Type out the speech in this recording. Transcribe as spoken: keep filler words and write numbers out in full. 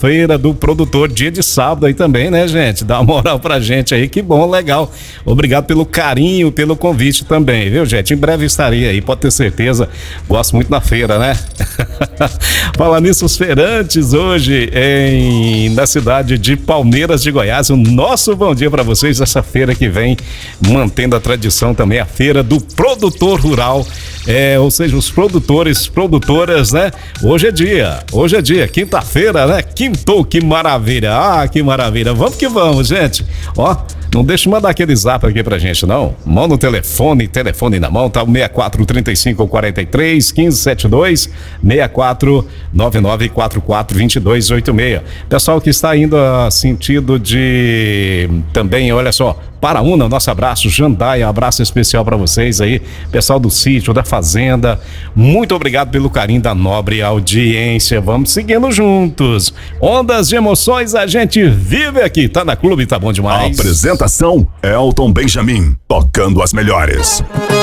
Feira do Produtor, dia de sábado aí também, né, gente? Dá uma moral pra gente aí, que bom, legal. Obrigado pelo carinho, pelo convite também, viu, gente? Em breve estarei aí, pode ter certeza. Gosto muito da feira, né? Falar nisso, os feirantes hoje em, na cidade de Palmeiras de Goiás. O nosso bom dia pra vocês, essa feira que vem mantendo a tradição também, a Feira do Produtor Rural. É, ou seja, os produtores, produtoras, né? Hoje é dia, hoje é dia, quinta-feira, né? Quintou, que maravilha, ah, que maravilha. Vamos que vamos, gente. Ó, não deixa de mandar aquele zap aqui pra gente, não. Mão no telefone, telefone na mão, tá o seis quatro três cinco quatro três um cinco sete dois, seis quatro nove nove quatro quatro dois dois oito seis. Pessoal que está indo a sentido de também, olha só, Paraúna, nosso abraço, Jandaia, abraço especial para vocês aí, pessoal do sítio, da fazenda, muito obrigado pelo carinho da nobre audiência, vamos seguindo juntos, ondas de emoções a gente vive aqui, tá na Clube, tá bom demais. Apresentação, Elton Benjamin, tocando as melhores.